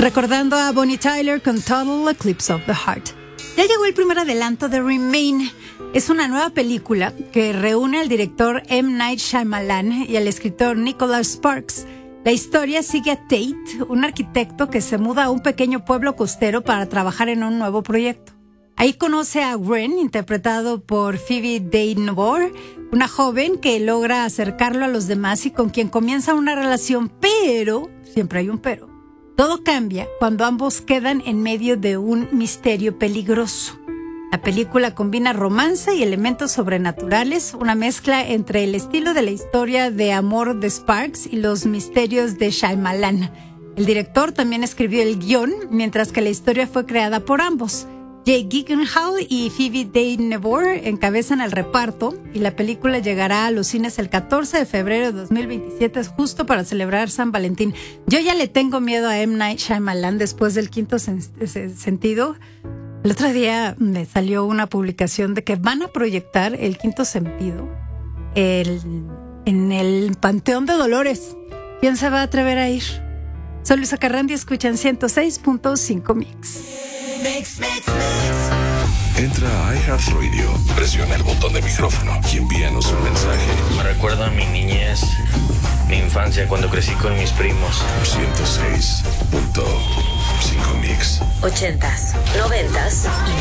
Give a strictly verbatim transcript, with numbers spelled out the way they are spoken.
Recordando a Bonnie Tyler con Total Eclipse of the Heart. Ya llegó el primer adelanto de Remain. Es una nueva película que reúne al director M. Night Shyamalan y al escritor Nicholas Sparks. La historia sigue a Tate, un arquitecto que se muda a un pequeño pueblo costero para trabajar en un nuevo proyecto. Ahí conoce a Gwen, interpretado por Phoebe Day-Novor, una joven que logra acercarlo a los demás y con quien comienza una relación, pero, siempre hay un pero, todo cambia cuando ambos quedan en medio de un misterio peligroso. La película combina romance y elementos sobrenaturales, una mezcla entre el estilo de la historia de amor de Sparks y los misterios de Shyamalan. El director también escribió el guión, mientras que la historia fue creada por ambos. Jake Gyllenhaal y Phoebe Day-Novor encabezan el reparto y la película llegará a los cines el catorce de febrero de dos mil veintisiete, justo para celebrar San Valentín. Yo ya le tengo miedo a M. Night Shyamalan después del quinto sen- sentido. El otro día me salió una publicación de que van a proyectar el quinto sentido el, en el Panteón de Dolores. ¿Quién se va a atrever a ir? Soy Luisa Carrandi, escuchan ciento seis punto cinco Mix. Mix, mix, mix. Entra a iHeartRadio, presiona el botón de micrófono y envíanos un mensaje. Me recuerda a mi niñez, mi infancia cuando crecí con mis primos. ciento seis punto cinco Mix. Ochentas, noventas y